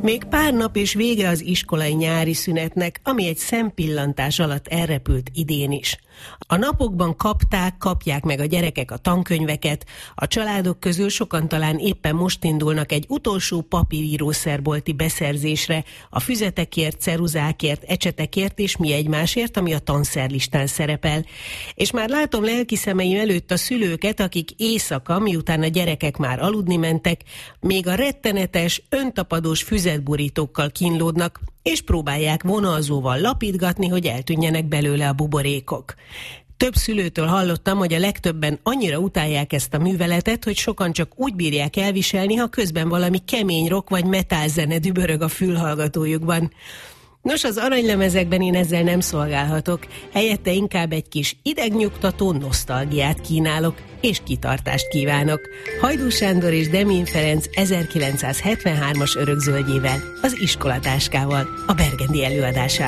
Még pár nap és vége az iskolai nyári szünetnek, ami egy szempillantás alatt elrepült idén is. A napokban kapják meg a gyerekek a tankönyveket, a családok közül sokan talán éppen most indulnak egy utolsó papírírószerbolti beszerzésre, a füzetekért, ceruzákért, ecsetekért és mi egymásért, ami a tanszerlistán szerepel. És már látom lelki szemeim előtt a szülőket, akik éjszaka, miután a gyerekek már aludni mentek, még a rettenetes, öntapadós füzetborítókkal kínlódnak, és próbálják vonalzóval lapítgatni, hogy eltűnjenek belőle a buborékok. Több szülőtől hallottam, hogy a legtöbben annyira utálják ezt a műveletet, hogy sokan csak úgy bírják elviselni, ha közben valami kemény rock vagy metal zene dübörög a fülhallgatójukban. Nos, az aranylemezekben én ezzel nem szolgálhatok, helyette inkább egy kis idegnyugtató nosztalgiát kínálok, és kitartást kívánok. Hajdú Sándor és Demén Ferenc 1973-as örökzöldjével, az iskolatáskával, a Bergendi előadásával.